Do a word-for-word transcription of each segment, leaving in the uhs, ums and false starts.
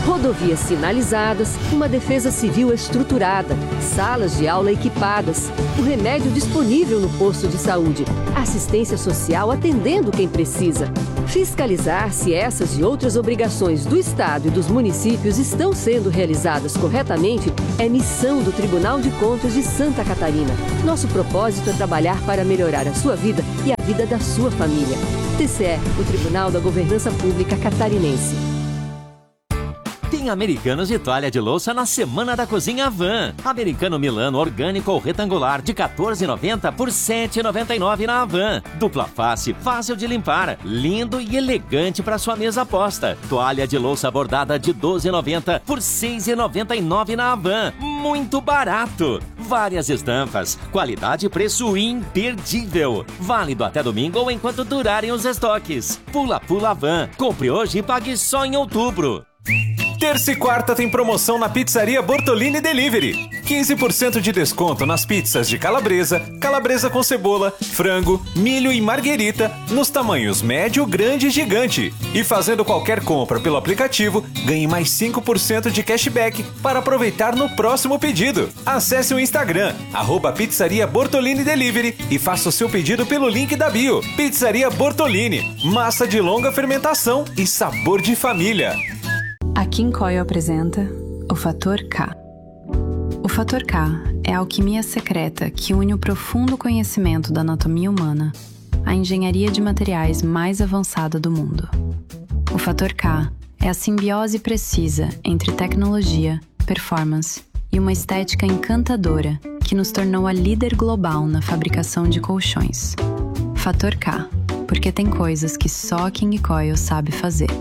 rodovias sinalizadas, uma defesa civil estruturada, salas de aula equipadas, o remédio disponível no posto de saúde, assistência social atendendo quem precisa. Fiscalizar se essas e outras obrigações do Estado e dos municípios estão sendo realizadas corretamente é missão do Tribunal de Contas de Santa Catarina. Nosso propósito é trabalhar para melhorar a sua vida e a vida da sua família. T C E, o Tribunal da Governança Pública Catarinense. Tem Americanos de toalha de louça na Semana da Cozinha Van. Americano Milano orgânico ou retangular de quatorze reais e noventa centavos por sete reais e noventa e nove centavos na Van. Dupla face, fácil de limpar, lindo e elegante para sua mesa posta. Toalha de louça bordada de doze reais e noventa centavos por seis reais e noventa e nove centavos na Van. Muito barato! Várias estampas, qualidade e preço imperdível. Válido até domingo ou enquanto durarem os estoques. Pula Pula Van. Compre hoje e pague só em outubro. Terça e quarta tem promoção na Pizzaria Bortolini Delivery. quinze por cento de desconto nas pizzas de calabresa, calabresa com cebola, frango, milho e marguerita nos tamanhos médio, grande e gigante. E fazendo qualquer compra pelo aplicativo, ganhe mais cinco por cento de cashback para aproveitar no próximo pedido. Acesse o Instagram, arroba Pizzaria Bortolini Delivery e faça o seu pedido pelo link da bio. Pizzaria Bortolini, massa de longa fermentação e sabor de família. A Kim Coil apresenta o Fator K. O Fator K é a alquimia secreta que une o profundo conhecimento da anatomia humana à engenharia de materiais mais avançada do mundo. O Fator K é a simbiose precisa entre tecnologia, performance e uma estética encantadora que nos tornou a líder global na fabricação de colchões. Fator K, porque tem coisas que só a King Coil sabe fazer.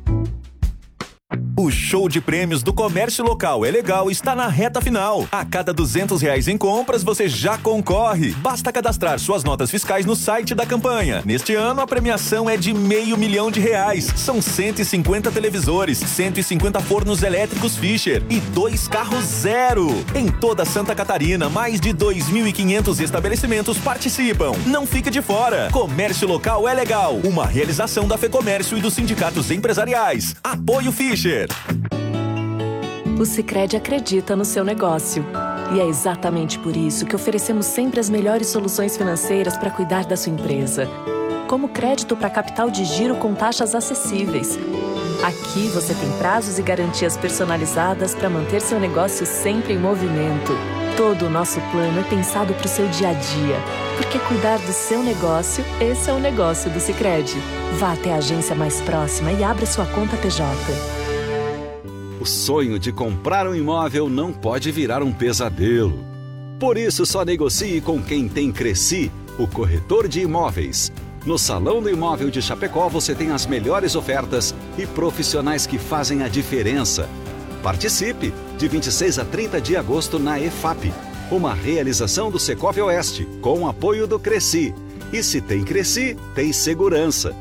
O show de prêmios do Comércio Local é Legal está na reta final. A cada duzentos reais em compras, você já concorre. Basta cadastrar suas notas fiscais no site da campanha. Neste ano, a premiação é de meio milhão de reais. São cento e cinquenta televisores, cento e cinquenta fornos elétricos Fischer e dois carros zero. Em toda Santa Catarina, mais de dois mil e quinhentos estabelecimentos participam. Não fique de fora. Comércio Local é Legal. Uma realização da FEComércio e dos sindicatos empresariais. Apoio Fischer. O Sicredi acredita no seu negócio. E é exatamente por isso que oferecemos sempre as melhores soluções financeiras para cuidar da sua empresa. Como crédito para capital de giro com taxas acessíveis. Aqui você tem prazos e garantias personalizadas para manter seu negócio sempre em movimento. Todo o nosso plano é pensado para o seu dia a dia. Porque cuidar do seu negócio, esse é o negócio do Sicredi. Vá até a agência mais próxima e abra sua conta P J. O sonho de comprar um imóvel não pode virar um pesadelo. Por isso, só negocie com quem tem Cresci, o corretor de imóveis. No Salão do Imóvel de Chapecó, você tem as melhores ofertas e profissionais que fazem a diferença. Participe de vinte e seis a trinta de agosto na E F A P, uma realização do Secov Oeste, com o apoio do Cresci. E se tem Cresci, tem segurança.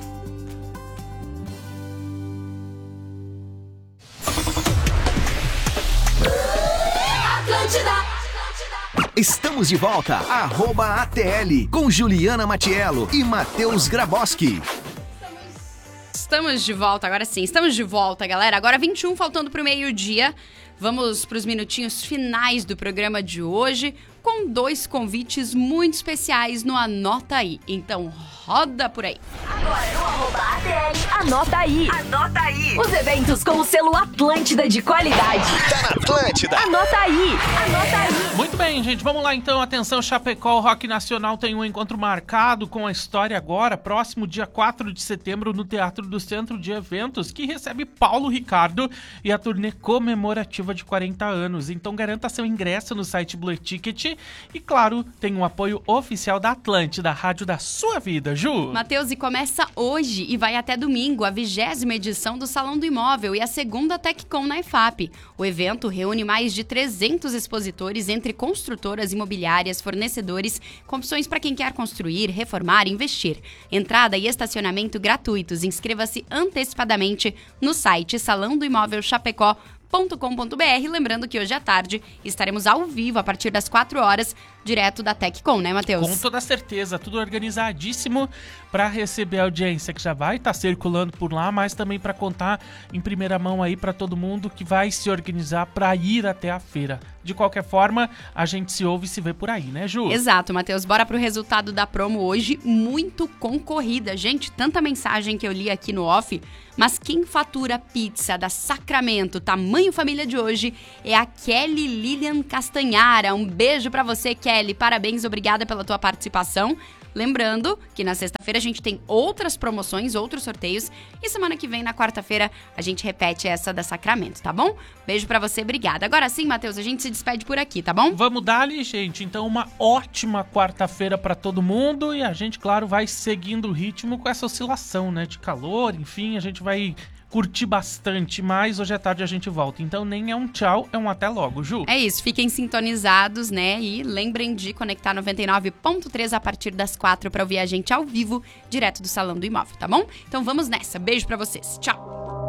Estamos de volta, arroba A T L, com Juliana Matiello e Matheus Graboski. Estamos de volta, agora sim, estamos de volta, galera. Agora vinte e um, faltando para o meio-dia. Vamos para os minutinhos finais do programa de hoje, com dois convites muito especiais no Anota Aí. Então, roda por aí. Agora no arroba A T L, anota aí. Anota aí. Os eventos com o selo Atlântida de qualidade. Tá na Atlântida. Anota aí. Anota aí. Muito bem, gente. Vamos lá, então. Atenção, Chapecó. O Rock Nacional tem um encontro marcado com a história agora, próximo dia quatro de setembro, no Teatro do Centro de Eventos, que recebe Paulo Ricardo e a turnê comemorativa de quarenta anos. Então, garanta seu ingresso no site Blue Ticket. E, claro, tem um apoio oficial da Atlântida, a rádio da sua vida. Ju? Matheus, e começa hoje e vai até domingo a vigésima edição do Salão do Imóvel e a segunda TechCon na E F A P. O evento reúne mais de trezentos expositores entre construtoras imobiliárias, fornecedores, com opções para quem quer construir, reformar e investir. Entrada e estacionamento gratuitos. Inscreva-se antecipadamente no site salão do imóvel chapecó ponto com ponto b r. Lembrando que hoje à tarde estaremos ao vivo a partir das quatro horas direto da TecCom, né, Matheus? Com toda certeza, tudo organizadíssimo para receber a audiência que já vai estar tá circulando por lá, mas também para contar em primeira mão aí para todo mundo que vai se organizar para ir até a feira. De qualquer forma, a gente se ouve e se vê por aí, né, Ju? Exato, Matheus. Bora pro resultado da promo hoje, muito concorrida. Gente, tanta mensagem que eu li aqui no off, mas quem fatura pizza da Sacramento, tamanho família de hoje, é a Kelly Lilian Castanhara. Um beijo pra você, Kelly. Parabéns, obrigada pela tua participação. Lembrando que na sexta-feira a gente tem outras promoções, outros sorteios. E semana que vem, na quarta-feira, a gente repete essa da Sacramento, tá bom? Beijo pra você, obrigada. Agora sim, Matheus, a gente se despede por aqui, tá bom? Vamos dar-lhe, gente. Então, uma ótima quarta-feira pra todo mundo. E a gente, claro, vai seguindo o ritmo com essa oscilação, né? De calor, enfim, a gente vai curtir bastante, mas hoje à tarde a gente volta. Então nem é um tchau, é um até logo, Ju. É isso, fiquem sintonizados, né? E lembrem de conectar noventa e nove ponto três a partir das quatro para ouvir a gente ao vivo, direto do Salão do Imóvel, tá bom? Então vamos nessa. Beijo pra vocês. Tchau!